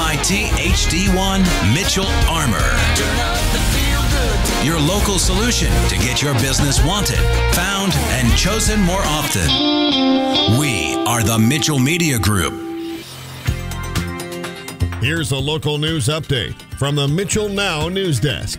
MIT HD1 Mitchell Armor. Your local solution to get your business wanted, found, and chosen more often. We are the Mitchell Media Group. Here's a local news update from the Mitchell Now News Desk.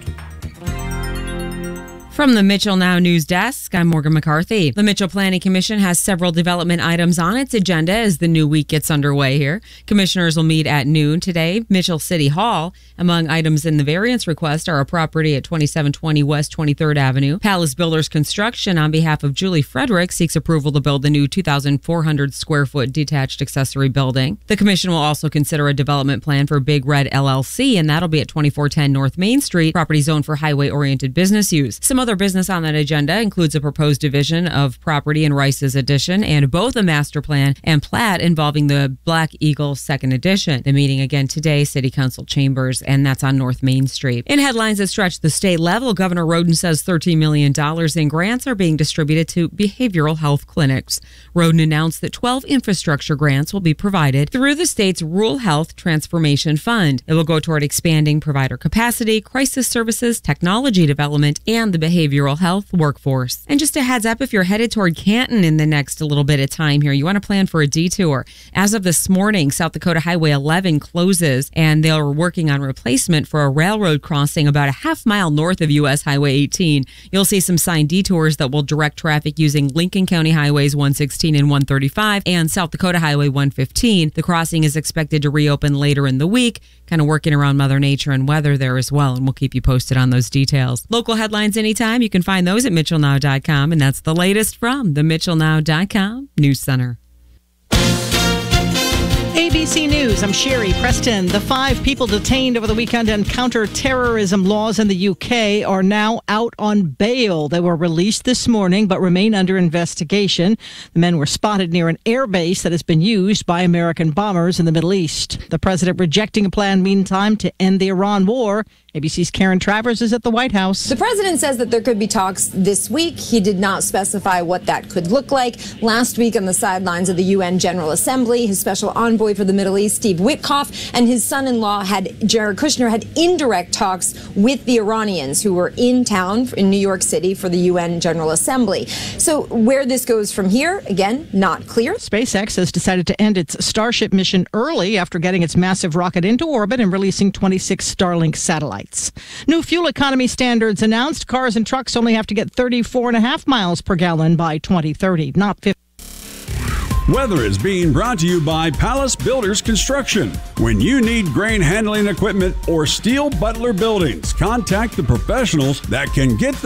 From the Mitchell Now News Desk, I'm Morgan McCarthy. The Mitchell Planning Commission has several development items on its agenda as the new week gets underway here. Commissioners will meet at noon today. Mitchell City Hall. Among items in the variance request are a property at 2720 West 23rd Avenue. Palace Builders Construction, on behalf of Julie Frederick, seeks approval to build the new 2,400 square foot detached accessory building. The commission will also consider a development plan for Big Red LLC, and that'll be at 2410 North Main Street, property zoned for highway-oriented business use. Some other business on that agenda includes a proposed division of property in Rice's Addition and both a master plan and plat involving the Black Eagle Second Edition. The meeting again today, City Council Chambers, and that's on North Main Street. In headlines that stretch the state level, Governor Roden says $13 million in grants are being distributed to behavioral health clinics. Roden announced that 12 infrastructure grants will be provided through the state's Rural Health Transformation Fund. It will go toward expanding provider capacity, crisis services, technology development, and the behavioral health workforce. And just a heads up, if you're headed toward Canton in the next little bit of time here, you want to plan for a detour. As of this morning, South Dakota Highway 11 closes, and they're working on replacement for a railroad crossing about a half mile north of U.S. Highway 18. You'll see some signed detours that will direct traffic using Lincoln County Highways 116 and 135 and South Dakota Highway 115. The crossing is expected to reopen later in the week, kind of working around Mother Nature and weather there as well, and we'll keep you posted on those details. Local headlines anytime. You can find those at mitchellnow.com, and that's the latest from the mitchellnow.com News Center. ABC News, I'm Sherry Preston. The 5 people detained over the weekend on counter-terrorism laws in the UK are now out on bail. They were released this morning but remain under investigation. The men were spotted near an airbase that has been used by American bombers in the Middle East. The president rejecting a plan, meantime, to end the Iran war. ABC's Karen Travers is at the White House. The president says that there could be talks this week. He did not specify what that could look like. Last week on the sidelines of the UN General Assembly, his special envoy for the Middle East, Steve Witkoff, and his son-in-law, Jared Kushner, had indirect talks with the Iranians who were in town in New York City for the UN General Assembly. So where this goes from here, again, not clear. SpaceX has decided to end its Starship mission early after getting its massive rocket into orbit and releasing 26 Starlink satellites. New fuel economy standards announced. Cars and trucks only have to get 34.5 miles per gallon by 2030, not 50. Weather is being brought to you by Palace Builders Construction. When you need grain handling equipment or steel butler buildings, contact the professionals that can get the